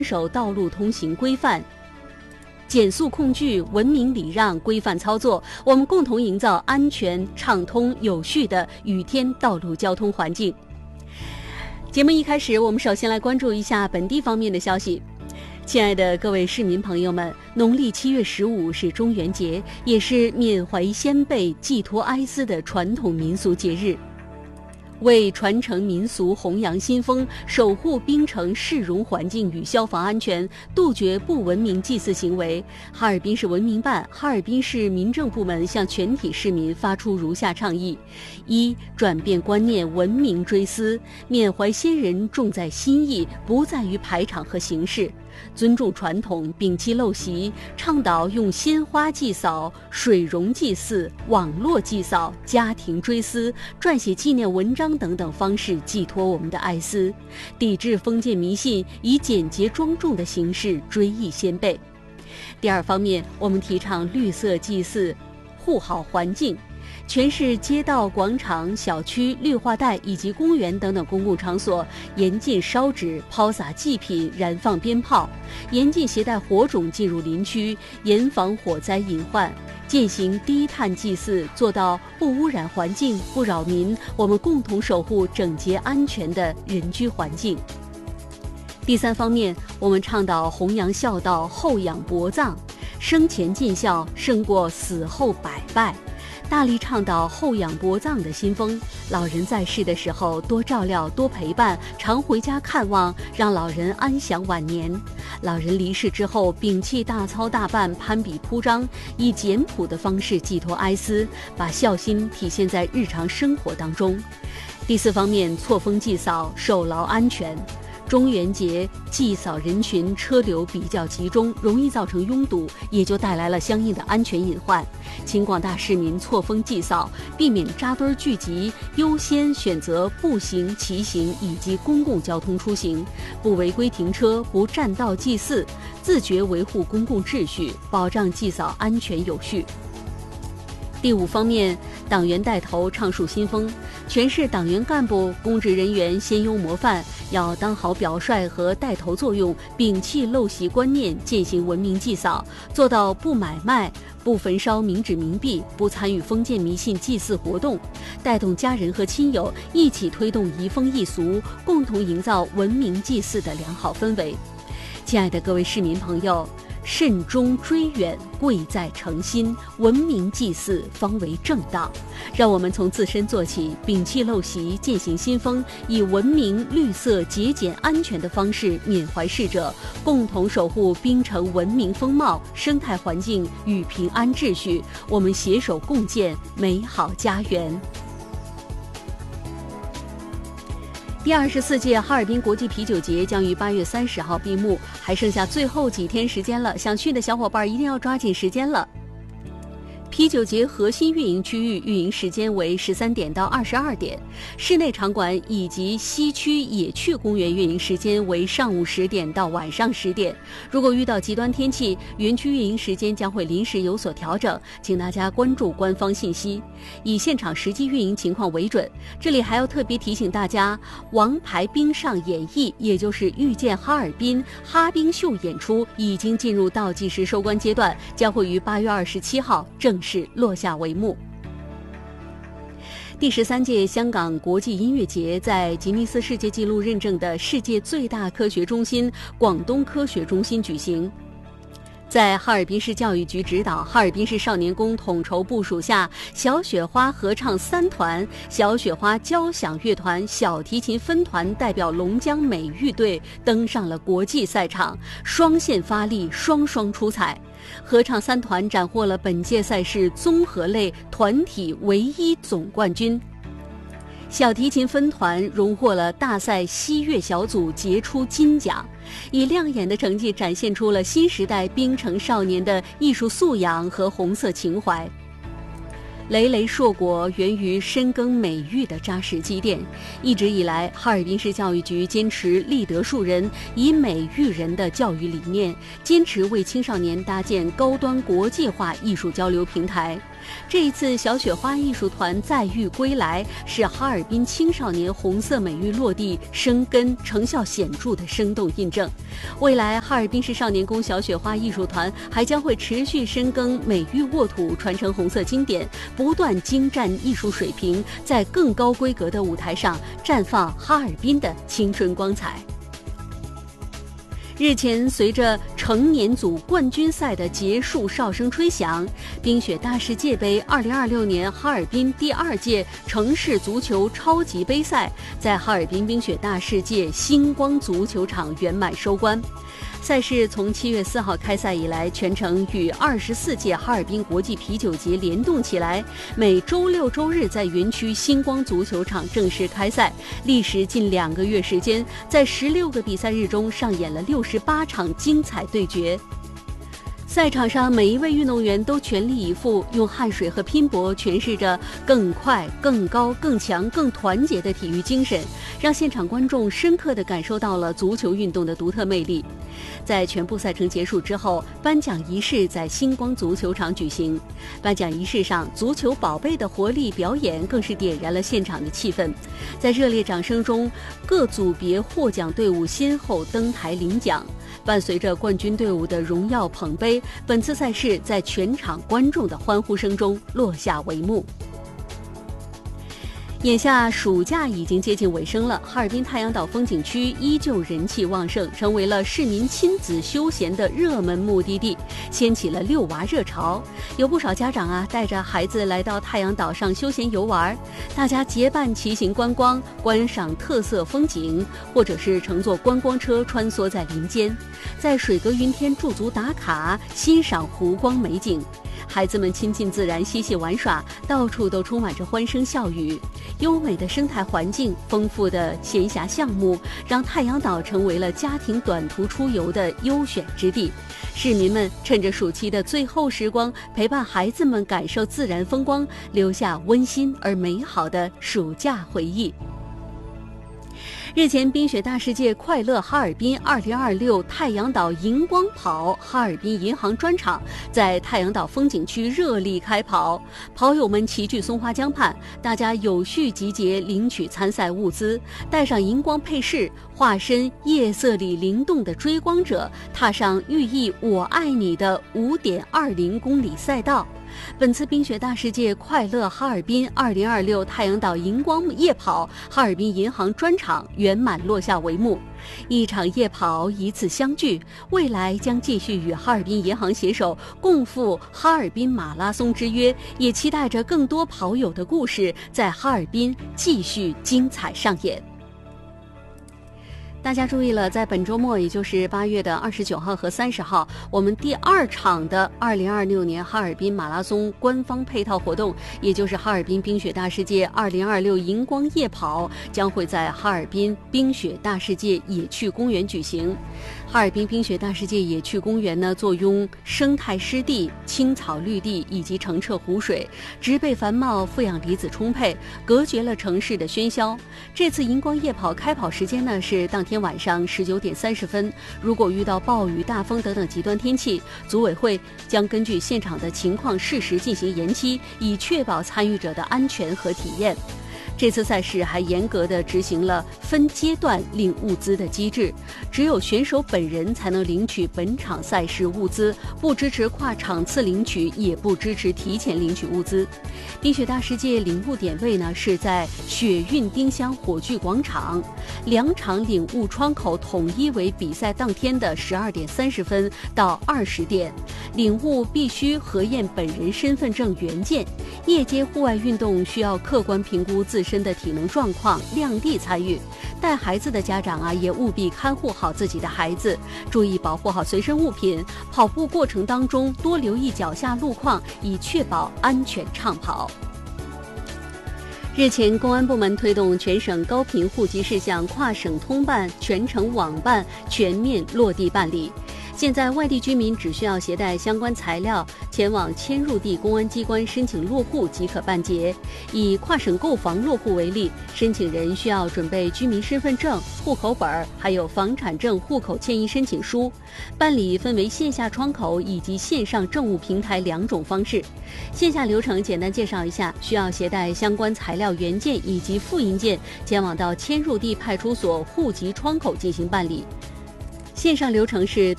守道路通行规范，减速控距、文明礼让、规范操作，我们共同营造安全、畅通、有序的雨天道路交通环境。节目一开始，我们首先来关注一下本地方面的消息。亲爱的各位市民朋友们，农历7月15是中元节，也是缅怀先辈、寄托哀思的传统民俗节日。为传承民俗、弘扬新风、守护槟城市容环境与消防安全，杜绝不文明祭祀行为，哈尔滨市文明办、哈尔滨市民政部门向全体市民发出如下倡议：一、转变观念，文明追思，缅怀先人重在心意，不在于排场和形式。尊重传统，摒弃陋习，倡导用鲜花祭扫、水溶祭祀、网络祭扫、家庭追思、撰写纪念文章等等方式寄托我们的哀思，抵制封建迷信，以简洁庄重的形式追忆先辈。第二方面，我们提倡绿色祭祀，护好环境。全市街道、广场、小区、绿化带以及公园等等公共场所严禁烧纸、抛洒祭品、燃放鞭炮，严禁携带火种进入林区，严防火灾隐患，践行低碳祭祀，做到不污染环境、不扰民，我们共同守护整洁安全的人居环境。第三方面，我们倡导弘扬孝道，厚养薄葬，生前尽孝胜过死后百拜，大力倡导厚养薄葬的新风。老人在世的时候多照料、多陪伴，常回家看望，让老人安享晚年。老人离世之后，摒弃大操大办、攀比铺张，以简朴的方式寄托哀思，把孝心体现在日常生活当中。第四方面，错峰祭扫，守牢安全。中元节祭扫人群车流比较集中，容易造成拥堵，也就带来了相应的安全隐患。请广大市民错峰祭扫，避免扎堆聚集，优先选择步行、骑行以及公共交通出行，不违规停车，不占道祭祀，自觉维护公共秩序，保障祭扫安全有序。第五方面，党员带头倡树新风，全市党员干部、公职人员先优模范，要当好表率和带头作用，摒弃陋习观念，践行文明祭扫，做到不买卖、不焚烧冥纸冥币，不参与封建迷信祭祀活动，带动家人和亲友一起推动移风易俗，共同营造文明祭祀的良好氛围。亲爱的各位市民朋友，慎终追远，贵在诚心，文明祭祀方为正道。让我们从自身做起，摒弃陋习，践行新风，以文明、绿色、节俭、安全的方式缅怀逝者，共同守护槟城文明风貌、生态环境与平安秩序。我们携手共建美好家园。第24届哈尔滨国际啤酒节将于8月30号闭幕，还剩下最后几天时间了，想去的小伙伴一定要抓紧时间了。啤酒节核心运营区域运营时间为13点到22点，室内场馆以及西区野趣公园运营时间为上午10点到晚上10点。如果遇到极端天气，园区运营时间将会临时有所调整，请大家关注官方信息，以现场实际运营情况为准。这里还要特别提醒大家，王牌冰上演绎，也就是遇见哈尔滨哈冰秀演出已经进入倒计时收官阶段，将会于8月27号正式落下帷幕。第13届香港国际音乐节在吉尼斯世界纪录认证的世界最大科学中心广东科学中心举行。在哈尔滨市教育局指导、哈尔滨市少年宫统筹部署下，小雪花合唱3团、小雪花交响乐团、小提琴分团代表龙江美育队登上了国际赛场，双线发力，双双出彩。合唱3团斩获了本届赛事综合类团体唯一总冠军。小提琴分团荣获了大赛西乐小组杰出金奖，以亮眼的成绩展现出了新时代槟城少年的艺术素养和红色情怀。累累硕果源于深耕美育的扎实积淀。一直以来，哈尔滨市教育局坚持立德树人、以美育人的教育理念，坚持为青少年搭建高端国际化艺术交流平台。 这一次小雪花艺术团再遇归来，是哈尔滨青少年红色美育落地生根成效显著的生动印证。未来哈尔滨市少年宫小雪花艺术团还将会持续深耕美育沃土，传承红色经典，不断精湛艺术水平，在更高规格的舞台上绽放哈尔滨的青春光彩。日前，随着成年组冠军赛的结束哨声吹响，冰雪大世界杯2026年哈尔滨第2届城市足球超级杯赛在哈尔滨冰雪大世界星光足球场圆满收官。赛事从7月4号开赛以来，全程与24届哈尔滨国际啤酒节联动起来，每周6周日在园区星光足球场正式开赛，历时近2个月时间，在16个比赛日中上演了68场精彩对决。赛场上每一位运动员都全力以赴，用汗水和拼搏诠释着更快、更高、更强、更团结的体育精神，让现场观众深刻地感受到了足球运动的独特魅力。在全部赛程结束之后，颁奖仪式在星光足球场举行。颁奖仪式上，足球宝贝的活力表演更是点燃了现场的气氛。在热烈掌声中，各组别获奖队伍先后登台领奖。伴随着冠军队伍的荣耀捧杯，本次赛事在全场观众的欢呼声中落下帷幕。眼下暑假已经接近尾声了，哈尔滨太阳岛风景区依旧人气旺盛，成为了市民亲子休闲的热门目的地，掀起了遛娃热潮。有不少家长带着孩子来到太阳岛上休闲游玩，大家结伴骑行观光，观赏特色风景，或者是乘坐观光车穿梭在林间，在水阁云天驻足打卡，欣赏湖光美景。孩子们亲近自然，嬉戏玩耍，到处都充满着欢声笑语。优美的生态环境，丰富的闲暇项目，让太阳岛成为了家庭短途出游的优选之地。市民们趁着暑期的最后时光，陪伴孩子们感受自然风光，留下温馨而美好的暑假回忆。日前，冰雪大世界快乐哈尔滨2026太阳岛荧光跑哈尔滨银行专场在太阳岛风景区热力开跑，跑友们齐聚松花江畔，大家有序集结领取参赛物资，带上荧光配饰，化身夜色里灵动的追光者，踏上寓意我爱你的5.20公里赛道。本次冰雪大世界快乐哈尔滨2026太阳岛荧光夜跑哈尔滨银行专场圆满落下帷幕。一场夜跑，一次相聚，未来将继续与哈尔滨银行携手共赴哈尔滨马拉松之约，也期待着更多跑友的故事在哈尔滨继续精彩上演。大家注意了，在本周末，也就是8月的29号和30号，我们第2场的2026年哈尔滨马拉松官方配套活动，也就是哈尔滨冰雪大世界2026荧光夜跑，将会在哈尔滨冰雪大世界野趣公园举行。哈尔滨冰雪大世界野趣公园呢，坐拥生态湿地、青草绿地以及澄澈湖水，植被繁茂，负氧离子充沛，隔绝了城市的喧嚣。这次荧光夜跑开跑时间呢是当天晚上19点30分。如果遇到暴雨、大风等等极端天气，组委会将根据现场的情况适时进行延期，以确保参与者的安全和体验。这次赛事还严格地执行了分阶段领物资的机制，只有选手本人才能领取本场赛事物资，不支持跨场次领取，也不支持提前领取物资。冰雪大世界领物点位呢是在雪运丁香火炬广场，2场领物窗口统一为比赛当天的12点30分到20点，领物必须核验本人身份证原件。夜间户外运动需要客观评估自身的体能状况，量力参与。带孩子的家长也务必看护好自己的孩子，注意保护好随身物品。跑步过程当中多留意脚下路况，以确保安全畅跑。日前，公安部门推动全省高频户籍事项跨省通办、全程网办全面落地办理。 现在外地居民只需要携带相关材料前往迁入地公安机关申请落户即可办结。以跨省购房落户为例，申请人需要准备居民身份证、户口本，还有房产证、户口迁移申请书。办理分为线下窗口以及线上政务平台2种方式。线下流程简单介绍一下，需要携带相关材料原件以及复印件前往到迁入地派出所户籍窗口进行办理。线上流程是